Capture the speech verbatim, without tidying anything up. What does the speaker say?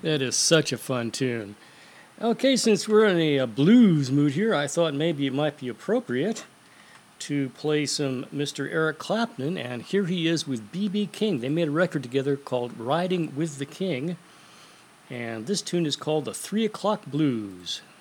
That is such a fun tune. Okay, since we're in a, a blues mood here, I thought maybe it might be appropriate to play some Mister Eric Clapton, and here he is with B B. King. They made a record together called Riding with the King, and this tune is called the Three O'Clock Blues.